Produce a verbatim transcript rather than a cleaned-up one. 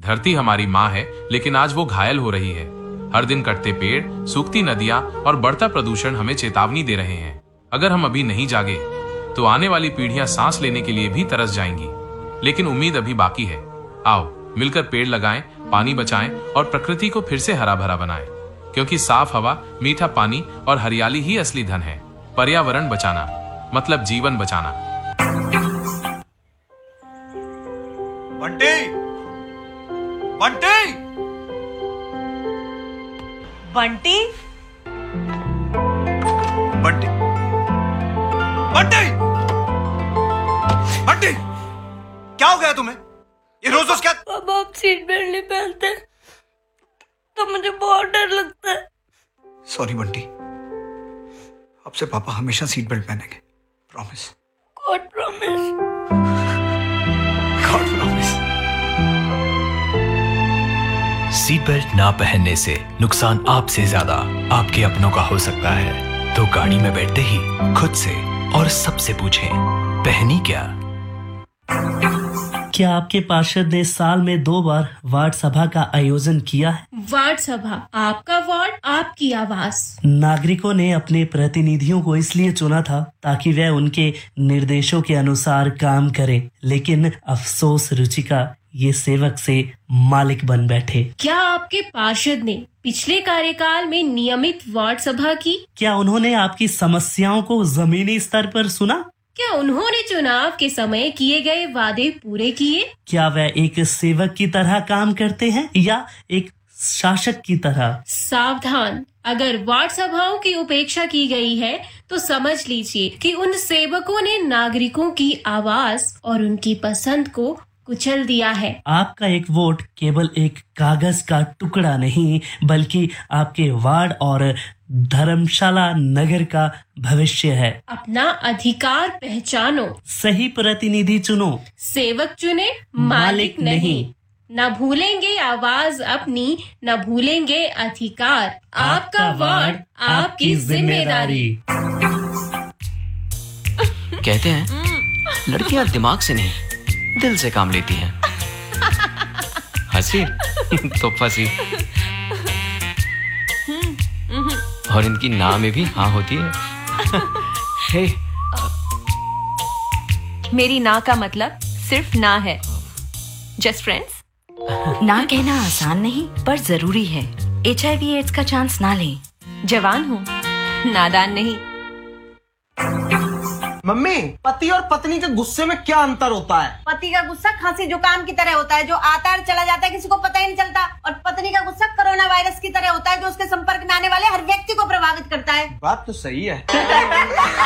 धरती हमारी माँ है, लेकिन आज वो घायल हो रही है। हर दिन कटते पेड़, सूखती नदियां और बढ़ता प्रदूषण हमें चेतावनी दे रहे हैं। अगर हम अभी नहीं जागे तो आने वाली पीढ़ियां सांस लेने के लिए भी तरस जाएंगी। लेकिन उम्मीद अभी बाकी है। आओ मिलकर पेड़ लगाएं, पानी बचाएं और प्रकृति को फिर से हरा भरा बनाएं, क्योंकि साफ हवा, मीठा पानी और हरियाली ही असली धन है। पर्यावरण बचाना मतलब जीवन बचाना। बंटी! बंटी! बंटी? बंटी! बंटी! बंटी! क्या हो गया तुम्हें? ये रोज रोज क्या? पापा आप सीट बेल्ट नहीं पहनते तो मुझे बहुत डर लगता है। सॉरी बंटी, आपसे पापा हमेशा सीट बेल्ट पहनेंगे। Promise. God promise. God promise. Seat belt ना पहनने से नुकसान आपसे ज्यादा आपके अपनों का हो सकता है। तो गाड़ी में बैठते ही खुद से और सबसे पूछें, पहनी क्या? क्या आपके पार्षद ने साल में दो बार वार्ड सभा का आयोजन किया है? वार्ड सभा, आपका वार्ड, आपकी आवाज। नागरिकों ने अपने प्रतिनिधियों को इसलिए चुना था ताकि वह उनके निर्देशों के अनुसार काम करे, लेकिन अफसोस रुचिका, ये सेवक से मालिक बन बैठे। क्या आपके पार्षद ने पिछले कार्यकाल में नियमित वार्ड सभा की? क्या उन्होंने आपकी समस्याओं को जमीनी स्तर पर सुना? क्या उन्होंने चुनाव के समय किए गए वादे पूरे किए? क्या वह एक सेवक की तरह काम करते हैं या एक शासक की तरह? सावधान, अगर वार्ड सभाओं की उपेक्षा की गई है तो समझ लीजिए कि उन सेवकों ने नागरिकों की आवाज और उनकी पसंद को कुचल दिया है। आपका एक वोट केवल एक कागज का टुकड़ा नहीं, बल्कि आपके वार्ड और धर्मशाला नगर का भविष्य है। अपना अधिकार पहचानो, सही प्रतिनिधि चुनो, सेवक चुने, मालिक नहीं। न भूलेंगे आवाज अपनी, न भूलेंगे अधिकार। आपका वार्ड, आपकी जिम्मेदारी। कहते हैं लड़कियां दिमाग से नहीं, दिल से काम लेती हैं। हंसी तो फंसी। और इनकी ना में भी हाँ होती है। हे। मेरी ना का मतलब सिर्फ ना है। Just friends. ना कहना आसान नहीं पर जरूरी है। एच आई वी एड्स का चांस ना लें। जवान हूँ, नादान नहीं। मम्मी, पति और पत्नी के गुस्से में क्या अंतर होता है? पति का गुस्सा खांसी जुकाम की तरह होता है जो आता है चला जाता है, किसी को पता ही नहीं चलता। और पत्नी का गुस्सा कोरोना वायरस की तरह होता है जो उसके संपर्क में आने वाले हर व्यक्ति को प्रभावित करता है। बात तो सही है।